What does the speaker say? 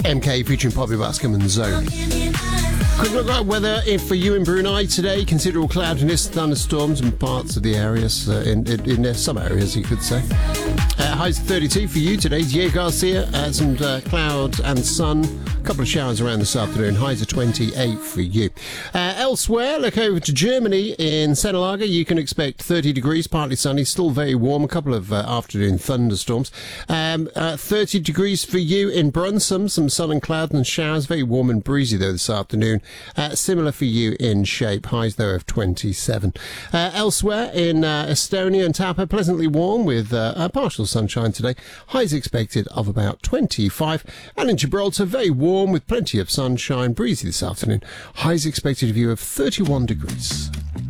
MK featuring Poppy Bascom and Zoe. Quick look at weather for you in Brunei today. Considerable cloudiness, thunderstorms in parts of the areas, in some areas you could say. Highs 32 for you today. Diego Garcia, some clouds and sun. A couple of showers around this afternoon. Highs are 28 for you. Elsewhere, look over to Germany. In Sennelager, you can expect 30 degrees, partly sunny, still very warm. A couple of afternoon thunderstorms. 30 degrees for you in Brunsum. Some sun and cloud and showers. Very warm and breezy, though, this afternoon. Similar for you in Shape. Highs, though, of 27. Elsewhere, in Estonia and Tapa, pleasantly warm with partial sunshine today. Highs expected of about 25. And in Gibraltar, very warm with plenty of sunshine, breezy this afternoon. Highs expected of you of 31 degrees.